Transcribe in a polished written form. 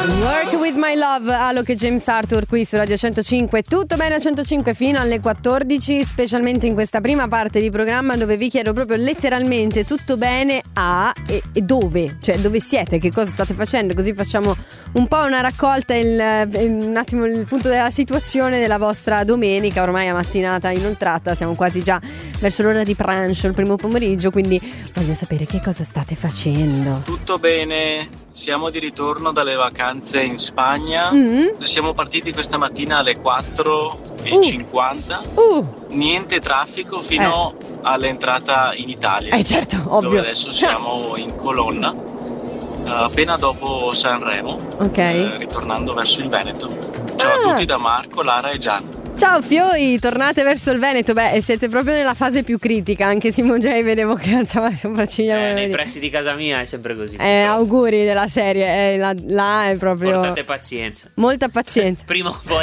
Work with my love, Alok e James Arthur qui su Radio 105. Tutto bene a 105 fino alle 14, specialmente in questa prima parte di programma dove vi chiedo proprio letteralmente tutto bene e dove, cioè dove siete, che cosa state facendo, così facciamo un po' una raccolta, un attimo il punto della situazione della vostra domenica, ormai a mattinata inoltrata, siamo quasi già verso l'ora di pranzo, il primo pomeriggio, quindi voglio sapere che cosa state facendo. Tutto bene, siamo di ritorno dalle vacanze in Spagna. Siamo partiti questa mattina alle 4:50. Niente traffico fino all'entrata in Italia. Certo, ovvio. Dove adesso siamo in Colonna, appena dopo Sanremo, ritornando verso il Veneto. Ciao a tutti da Marco, Lara e Gian. Ciao Fioi, tornate verso il Veneto. Beh, siete proprio nella fase più critica. Anche Simo J vedevo che alzava le sopracciglia. Nei pressi di casa mia è sempre così. Auguri della serie. Là è proprio. Portate pazienza. Molta pazienza. Prima o poi